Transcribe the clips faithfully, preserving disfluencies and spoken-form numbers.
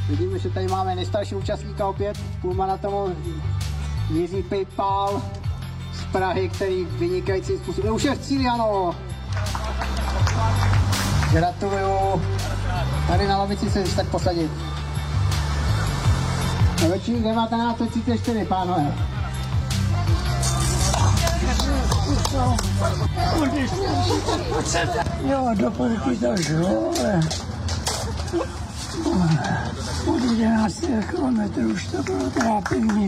Vidíme, že tady máme nejstarší účastníka opět, půlmaratonu Jiří Pejpal z Prahy, který vynikajícím způsobem. Už je v cíli, ano. Gratuluju. Tady na lavici se tak posadit. Ročník devatenáct set třicet čtyři, pánové. Jo, do půlky to šlo, ale od jedenácti kilometrů už to bylo trápení.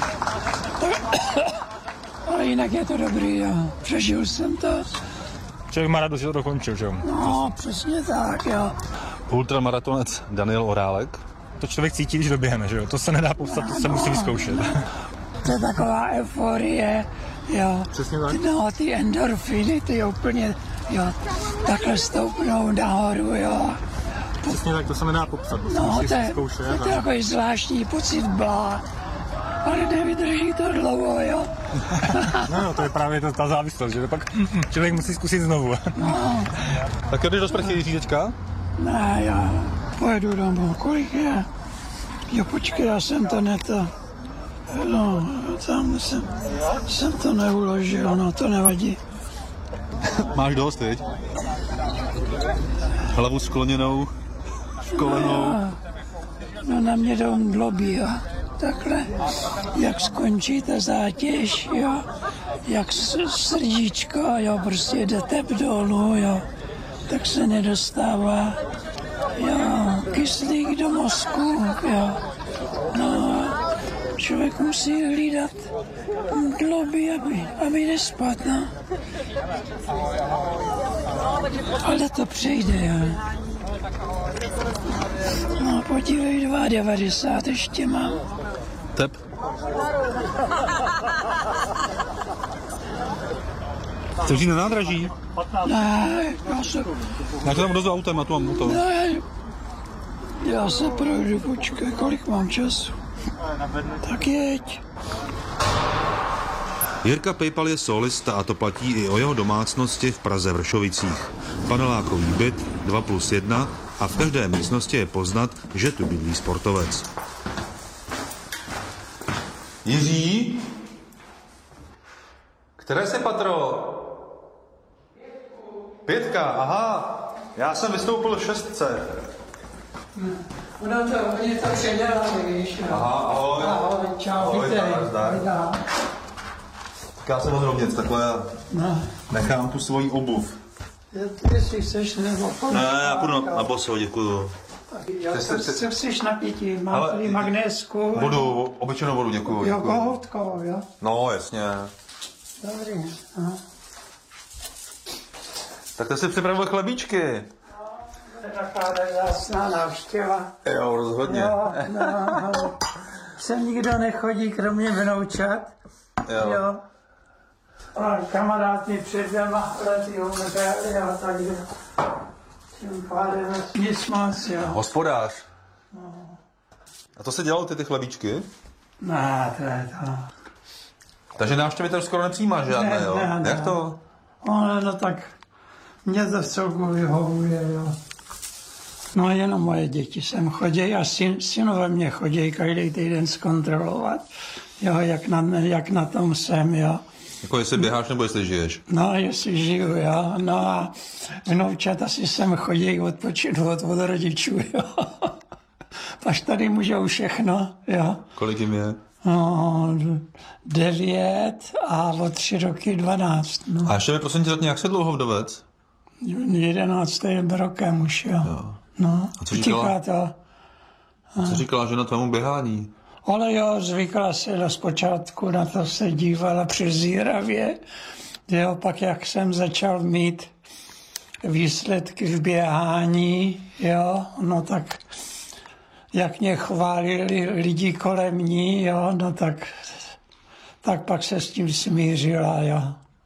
Ale jinak je to dobrý, jo. Přežil jsem to. Člověk má radost, že to dokončil, že jo? No, přesně tak, jo. Ultramaratonec Daniel Orálek. To člověk cítí, když doběhne, že jo? To se nedá popsat, to se musí vyzkoušet. To je taková euforie, jo. Přesně tak. No, ty endorfiny, ty úplně, jo, takhle stoupnou nahoru, jo. Přesně tak, to se nedá popsat, to se No, musí to je, vyzkoušet. to je takový zvláštní pocit blá. Ale nevydrží to dlouho, jo. No, no, to je právě to, ta závislost, že to pak člověk musí zkusit znovu. No, Tak jdeš do sprchy, Jiří, teďka? ne, já pojedu domů. Kolik je? Jo, počkej, já jsem to neto... No, tam jsem, jsem to neuložil, no, to nevadí. Máš dost, viď? Hlavu skloněnou, školenou. No, na mě jdou dlobí, jo. Takhle, jak skončí ta zátěž, jo. Jak srdíčko, jo, prostě jde tep dolů, jo. Tak se nedostává, jo, kyslík do mozku, jo. No, člověk musí hlídat dlobí, aby, aby nespad, no. Ale to přejde, jo. No, podívej, dva devadesát ještě mám. Tep. Chceš jít na nádraží? Ne, já se... Já to tam dozu autem a tu mám to. Ne, já se projdu, počkej, kolik mám času. Tak jeď. Jirka Pejpal je solista a to platí i o jeho domácnosti v Praze Vršovicích. Panelákový byt dva plus jedna a v každé místnosti je poznat, že tu bydlí sportovec. Jiří? Které jsi patro? Pětka, aha. Já jsem vystoupil v šestce. Ono to, oni to předělali, víš, no. Aha, ahoj. Ahoj, čau, Ahoj, vítej. zdar, zdar. Tak já jsem od rovněc, takhle já No, nechám tu svoji obuv. jestli chceš, nebo... Ne, já půjdu na, na boso, děkuju. Jo, Ty co, jsi- co chceš napití? Mám Ale- tady magnésku. Vodu, obyčejnou vodu, děkuju. Jo, děkuju. kohoutkovou, jo. No, jasně. Dobrý, no. Tak to si připravil chlebíčky. To je taková zásná návštěva. Jo, rozhodně. Jo, no, no. Sem nikdo nechodí, kromě vnoučat. Jo. Jo. A kamarád mi před dvěma lety umřel, jo, takže tím pádem nic moc, jo. Hospodář. A to se dělalo ty, ty chlebíčky? Ne, to je to. Takže návštěvy tam skoro nepřijímáš žádné, Ne, jo? ne, ne. Jak to? No, no tak mě to v celku vyhovuje, jo. No jenom moje děti sem chodí a syn, synové mě chodí každý týden zkontrolovat, jo, jak na, jak na tom jsem, jo. Jako jestli běháš nebo jestli žiješ? No, jestli žiju, jo. No a vnoučata si sem chodí odpočinout od rodičů, jo. Až tady můžou všechno, jo. Kolik jim je? No, devět a o tři roky dvanáct, no. A ještě mi prosím tě řekni, jak se dlouho vdovec? Jedenáctým rokem už, jo. Jo. No, A co říkala? utíká to. Co říkala žena tvému běhání? Ale jo, zvykla se na zpočátku, na to se dívala přezíravě. Jo, pak jak jsem začal mít výsledky v běhání, jo, no tak jak mě chválili lidi kolem ní, jo, no tak, tak pak se s tím smířila, jo.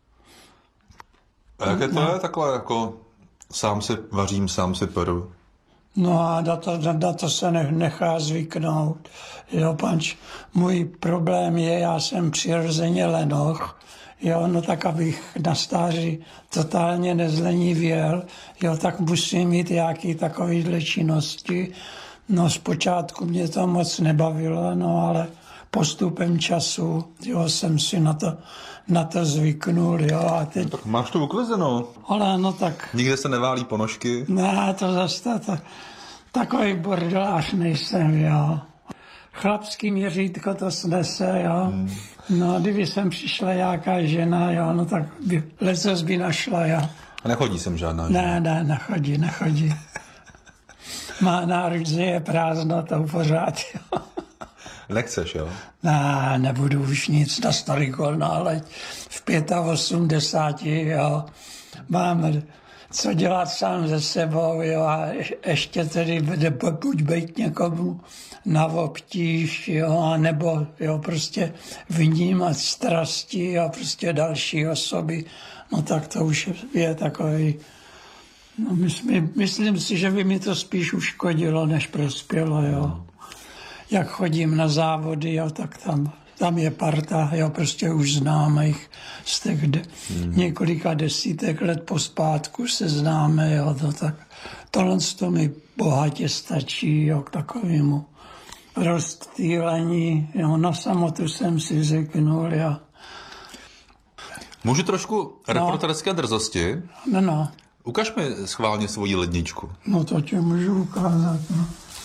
A jaké to je takhle jako sám si vařím, sám si peru? No a na to, na, na to se ne, nechá zvyknout. Jo, panč, můj problém je, já jsem přirozeně lenoch, jo, no tak abych na stáří totálně nezlenivěl, jo, tak musím mít nějaký takovýhle činnosti. No zpočátku mě to moc nebavilo, no ale postupem času, jo, jsem si na to, na to zvyknul, jo, a teď... Tak máš to uklizeno. Ale no tak, Nikde se neválí ponožky. ne, to zase to, to, takový bordelář nejsem, jo. Chlapský měřítko to snese, jo. Hmm. No, kdyby sem přišla nějaká žena, jo, no tak by, lecos by našla, jo. A nechodí sem žádná žena. Ne, ne, nechodí, nechodí. Má náruč, že je prázdno, to pořád, jo. Nechceš, jo? Ne, nebudu už nic na stolikol náleď. V osmdesáti pěti, jo. Mám co dělat sám ze sebou, jo, a ještě tedy buď být někomu na obtíž, jo, nebo, jo, prostě vnímat strasti, jo, prostě další osoby, no tak to už je takový, no myslím, myslím si, že by mi to spíš uškodilo, než prospělo, jo. Jak chodím na závody, jo, tak tam, tam je parta, jo, prostě už známých z těch de, mm. několika desítek let pospátku se známe, jo, to tak, tohle to mi bohatě stačí, jo, k takovému rozptýlení, jo, na samotu jsem si řeknul, jo. Můžu trošku reporterské drzosti? No, no, Ukaž mi schválně svoji ledničku. no to ti můžu ukázat, no.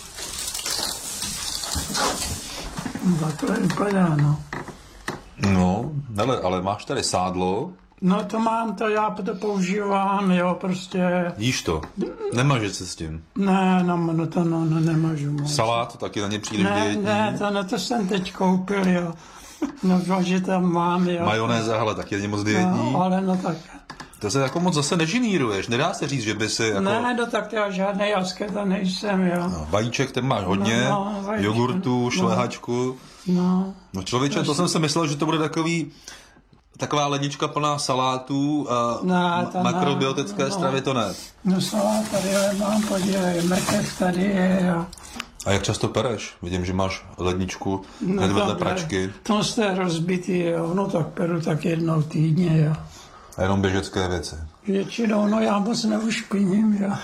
Takhle vypadá, no. No, hele, ale máš tady sádlo. No to mám, to já to používám, jo, prostě. Jíš to. Nemažeš se s tím. Ne, no, no to no, no nemažu moc. Salát, taky na ně příliš Ne, dietní. ne, to, no, to jsem teď koupil, jo. No, že tam mám, jo. Majonéza, hele, taky není moc dietní. No, ale no tak. To se jako moc zase nežiníruješ. Nedá se říct, že by si jako... Ne, no tak já žádnej asketa nejsem, jo. No, vajíček ten máš hodně, No, no, vajíčka, jogurtu, no. šlehačku. No, No člověče, to jsem si myslel, že to bude takový, taková lednička plná salátů a Ne, ma- to ne, makrobiotické no. stravy, to ne. no salát tady ale mám, podívej, mrkev tady je, jo. A jak často pereš? Vidím, že máš ledničku hned vedle tam, pračky. To jste rozbitý, jo, no tak peru tak jednou týdně, jo. A jenom běžecké věci. Většinou, no já moc neušpiním, jo.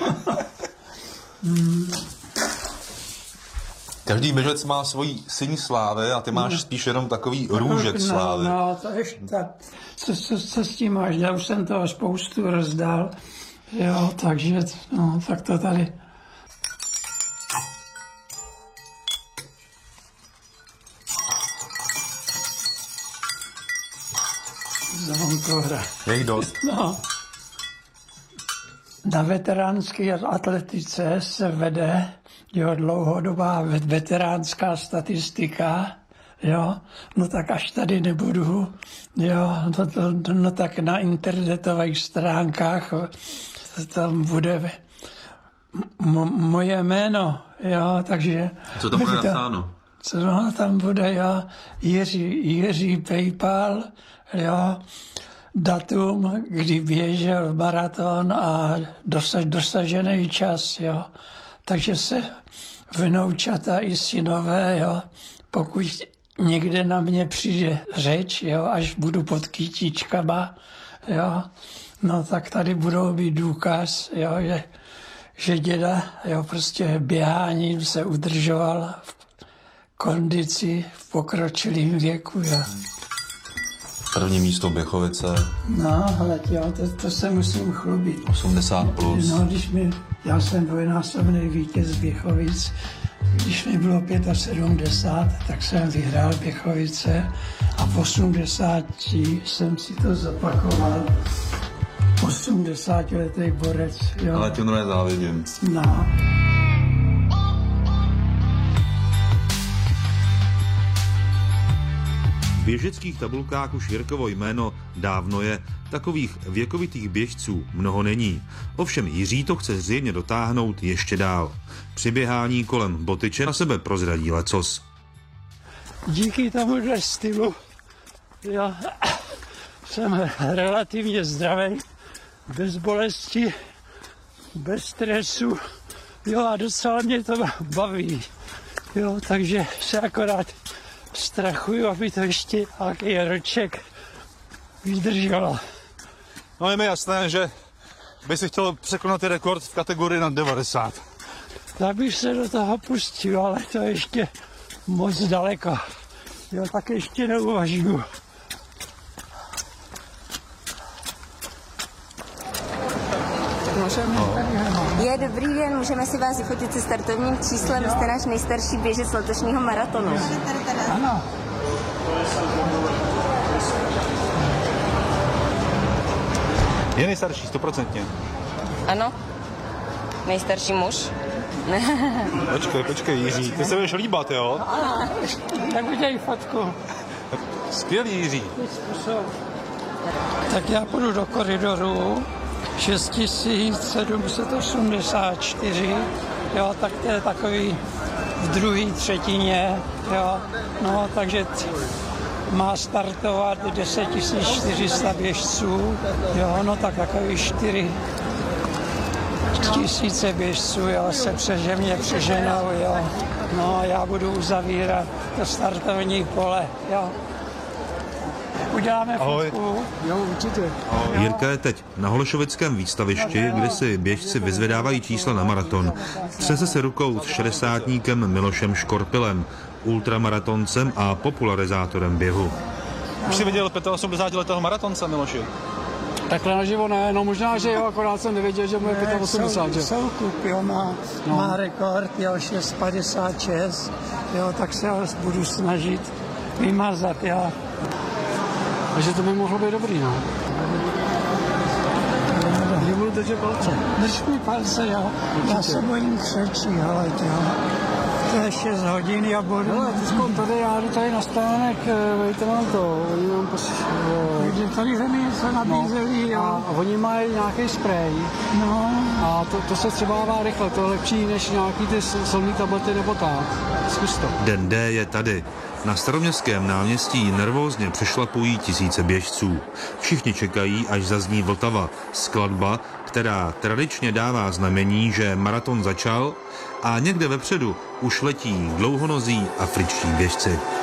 Každý běžec má svoji syní slávy a ty máš spíš jenom takový růžek no, slávy. No, to ještě tak. Co, co, co s tím máš? Já už jsem toho spoustu rozdal, jo, takže, no, tak to tady. Zvonkohra. Je jich dost. No. Na veteránské atletice se vede, jo, dlouhodobá veteránská statistika, jo, no tak až tady nebudu, jo, no, to, no tak na internetových stránkách tam bude m- moje jméno, jo, takže... Co tam bude napsáno? Co no, tam bude, jo, Jiří, Jiří PayPal, jo, datum, kdy běžel maraton a dosa, dosažený čas, jo. Takže se vnoučata i synové, jo, pokud někde na mě přijde řeč, jo, až budu pod kytičkama, jo, no tak tady budou mít důkaz, jo, že, že děda, jo, prostě běháním se udržoval v kondici v pokročilém věku, jo. První místo Běchovice, No, ale jo, to, to se musím chlubit. osmdesát plus. No, když mi, já jsem dvojnásobný vítěz Běchovic, když mi bylo sedmdesát pět, tak jsem vyhrál Běchovice a v osmdesáti jsem si to zopakoval. osmdesátiletý borec, jo. Ale ti to závidím. No. V běžeckých tabulkách už Jirkovo jméno dávno je, takových věkovitých běžců mnoho není. Ovšem Jiří to chce zřejmě dotáhnout ještě dál. Při běhání kolem Botyče na sebe prozradí lecos. Díky tomuhle stylu já jsem relativně zdravý, bez bolesti, bez stresu, jo, a docela mě to baví, jo, takže se akorát strachuju, aby to ještě nějaký roček vydrželo. No je mi jasné, že by si chtěl překonat i rekord v kategorii nad devadesát. Tak bych se do toho pustil, ale to je ještě moc daleko. Jo, tak ještě neuvažuju. Je dobrý den, můžeme si vás vyfotit se startovním číslem, jste náš nejstarší běžec letošního maratonu. Ano. Je nejstarší, stoprocentně. Ano, nejstarší muž. Počkej, počkej, Jiří, ty se budeš líbat, jo? Tak udělej fotku. Skvělý, Jiří. Tak já půjdu do koridoru šest tisíc sedm set osmdesát čtyři, jo, tak to je takový v druhé třetině, jo, no, takže t- má startovat deset tisíc čtyři sta běžců, jo, no tak takový čtyři tisíce běžců, jo, se přežemně přeženou, jo, no, já budu uzavírat to startovní pole, jo. Uděláme fotku. Jo, určitě. Jirka je teď na holešovickém výstavišti, kde si běžci vyzvedávají čísla na maraton. Třese se rukou s šedesátníkem Milošem Škorpilem, ultramaratoncem a popularizátorem běhu. Už jsi viděl osmdesátiletého maratonce, Miloši? Takhle naživo ne, no možná, že jo, akorát jsem nevěděl, že mu je osmdesát pět, že? Soukup, jo, má, no. má rekord, jo, šest padesát šest, jo, tak se ho budu snažit vymazat, jo. Takže to by mohlo být dobrý, no. Kdy budu držet palce? Drž mi palce, jo, já se bojím křečí, ale jo. To je šest hodin, já budu... Hele, teďko tady, já jdu tady na stánek, vejte nám to, oni nám pos... Takže tady se mi něco nabízeli, jo. A oni mají nějaký sprej. No. A to, to se třeba dává rychle, to je lepší než nějaký ty silný tablety nebo tak. Zkus to. Den D je tady. Na Staroměstském náměstí nervózně přešlapují tisíce běžců. Všichni čekají, až zazní Vltava, skladba, která tradičně dává znamení, že maraton začal, a někde vepředu už letí dlouhonozí afričtí běžci.